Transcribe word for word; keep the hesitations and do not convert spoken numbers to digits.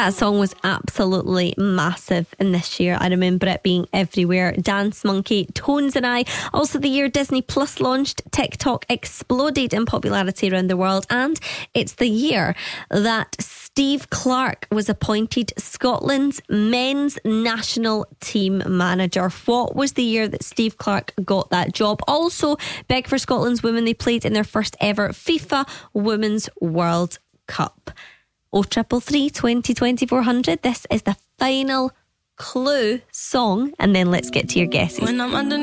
That song was absolutely massive in this year. I remember it being everywhere. Dance Monkey, Tones and I. Also the year Disney Plus launched, TikTok exploded in popularity around the world, and it's the year that Steve Clarke was appointed Scotland's men's national team manager. What was the year that Steve Clarke got that job? Also big for Scotland's women. They played in their first ever FIFA Women's World Cup. Oh, triple three, twenty, twenty-four hundred. This is the final clue song, and then let's get to your guesses. When I'm under